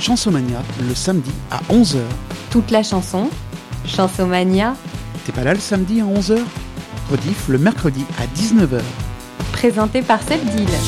Chansomania, le samedi à 11h. Toute la chanson, Chansomania. T'es pas là le samedi à 11h ? Rediff le mercredi à 19h. Présenté par Seb Deal.